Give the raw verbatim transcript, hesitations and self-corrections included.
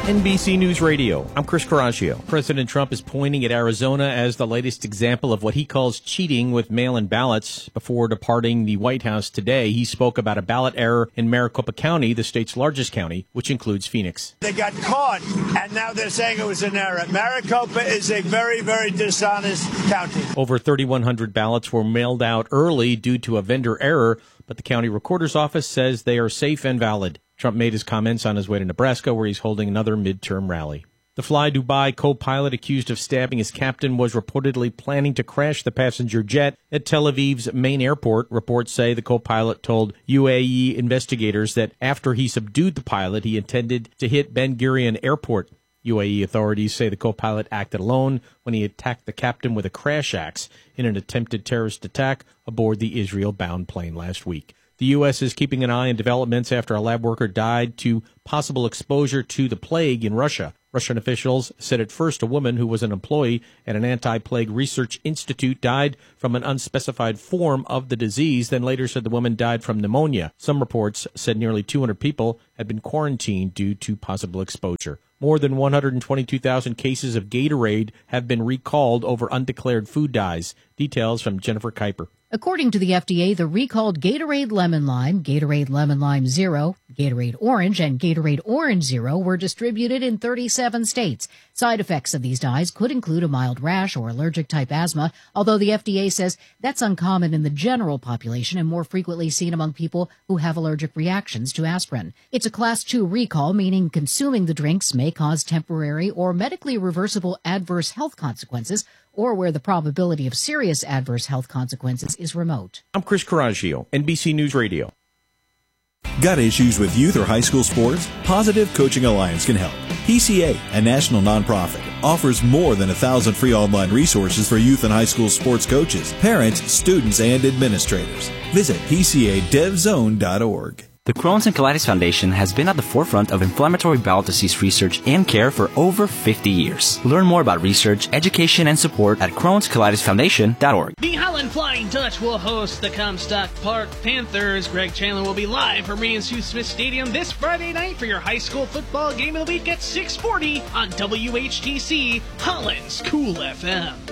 N B C News Radio, I'm Chris Coraggio. President Trump is pointing at Arizona as the latest example of what he calls cheating with mail-in ballots. Before departing the White House today, he spoke about a ballot error in Maricopa County, the state's largest county, which includes Phoenix. They got caught, and now they're saying it was an error. Maricopa is a very, very dishonest county. Over thirty-one hundred ballots were mailed out early due to a vendor error, but the county recorder's office says they are safe and valid. Trump made his comments on his way to Nebraska, where he's holding another midterm rally. The Fly Dubai co-pilot accused of stabbing his captain was reportedly planning to crash the passenger jet at Tel Aviv's main airport. Reports say the co-pilot told U A E investigators that after he subdued the pilot, he intended to hit Ben Gurion Airport. U A E authorities say the co-pilot acted alone when he attacked the captain with a crash axe in an attempted terrorist attack aboard the Israel-bound plane last week. The U S is keeping an eye on developments after a lab worker died to possible exposure to the plague in Russia. Russian officials said at first a woman who was an employee at an anti-plague research institute died from an unspecified form of the disease, then later said the woman died from pneumonia. Some reports said nearly two hundred people had been quarantined due to possible exposure. More than one hundred twenty-two thousand cases of Gatorade have been recalled over undeclared food dyes. Details from Jennifer Kuiper. According to the F D A, the recalled Gatorade Lemon Lime, Gatorade Lemon Lime Zero, Gatorade Orange, and Gatorade Orange Zero were distributed in thirty-seven states. Side effects of these dyes could include a mild rash or allergic-type asthma, although the F D A says that's uncommon in the general population and more frequently seen among people who have allergic reactions to aspirin. It's a Class two recall, meaning consuming the drinks may cause temporary or medically reversible adverse health consequences, or where the probability of serious adverse health consequences is remote. I'm Chris Coraggio, N B C News Radio. Got issues with youth or high school sports? Positive Coaching Alliance can help. P C A, a national nonprofit, offers more than a thousand free online resources for youth and high school sports coaches, parents, students, and administrators. Visit P C A dev zone dot org. The Crohn's and Colitis Foundation has been at the forefront of inflammatory bowel disease research and care for over fifty years. Learn more about research, education, and support at Crohn's Colitis Foundation dot org. The Holland Flying Dutch will host the Comstock Park Panthers. Greg Chandler will be live from Ian Sue Smith Stadium this Friday night for your high school football game of the week at six forty on W H T C, Holland's Cool F M.